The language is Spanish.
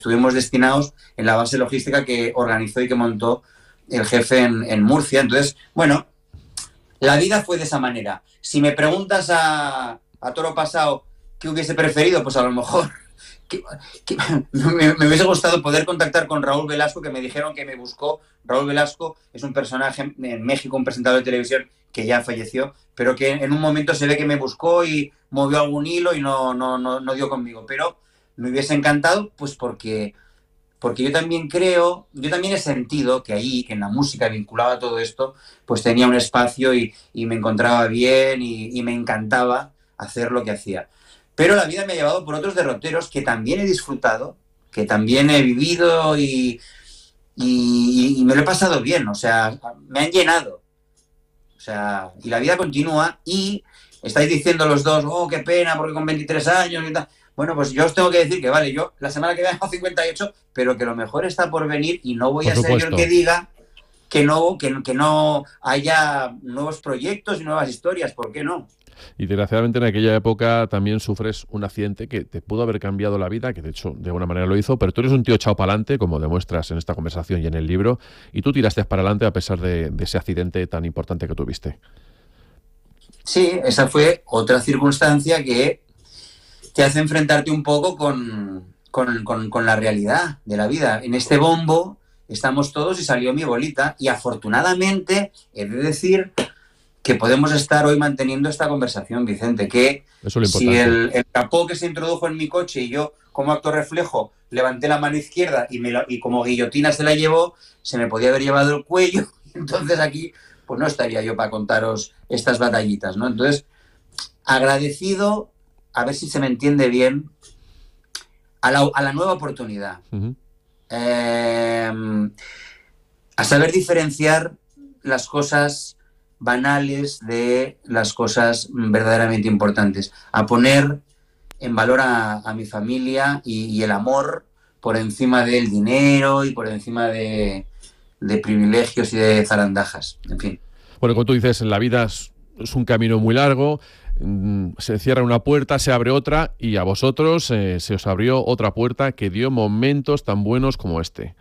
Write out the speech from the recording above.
estuvimos destinados en la base logística que organizó y que montó el jefe en Murcia. Entonces, bueno, la vida fue de esa manera. Si me preguntas a toro pasado qué hubiese preferido, pues a lo mejor me hubiese gustado poder contactar con Raúl Velasco, que me dijeron que me buscó. Raúl Velasco es un personaje en México, un presentador de televisión que ya falleció, pero que en un momento se ve que me buscó y movió algún hilo y no dio conmigo. Pero me hubiese encantado, pues porque yo también he sentido que ahí, que en la música vinculada a todo esto, pues tenía un espacio y me encontraba bien y me encantaba hacer lo que hacía. Pero la vida me ha llevado por otros derroteros que también he disfrutado, que también he vivido y me lo he pasado bien, o sea, me han llenado. O sea, y la vida continúa y estáis diciendo los dos, oh, qué pena, porque con 23 años y tal. Bueno, pues yo os tengo que decir que vale, yo la semana que viene hago 58, pero que lo mejor está por venir y no voy a ser yo el que diga que no haya nuevos proyectos y nuevas historias. ¿Por qué no? Y desgraciadamente en aquella época también sufres un accidente que te pudo haber cambiado la vida, que de hecho de alguna manera lo hizo, pero tú eres un tío echado para adelante, como demuestras en esta conversación y en el libro, y tú tiraste para adelante a pesar de ese accidente tan importante que tuviste. Sí, esa fue otra circunstancia que te hace enfrentarte un poco con la realidad de la vida. En este bombo estamos todos y salió mi bolita, y afortunadamente he de decir que podemos estar hoy manteniendo esta conversación, Vicente, que si el capó que se introdujo en mi coche y yo, como acto reflejo, levanté la mano izquierda y como guillotina se la llevó, se me podía haber llevado el cuello, entonces aquí pues no estaría yo para contaros estas batallitas, ¿no? Entonces, agradecido, a ver si se me entiende bien, a la nueva oportunidad. Uh-huh. A saber diferenciar las cosas banales de las cosas verdaderamente importantes, a poner en valor a mi familia y el amor por encima del dinero y por encima de privilegios y de zarandajas, en fin. Bueno, como tú dices, la vida es un camino muy largo, se cierra una puerta, se abre otra, y a vosotros se os abrió otra puerta que dio momentos tan buenos como este.